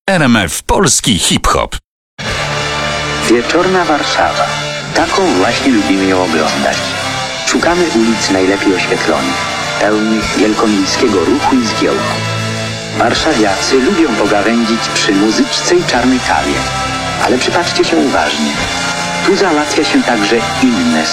RMF Polski Hip-Hop. Wieczorna Warszawa. Taką właśnie lubimy ją oglądać. Szukamy ulic najlepiej oświetlonych, pełnych wielkomiejskiego ruchu i zgiełku. Warszawiacy lubią pogawędzić przy muzyczce i czarnej kawie. Ale przypatrzcie się uważnie. Tu załatwia się także inne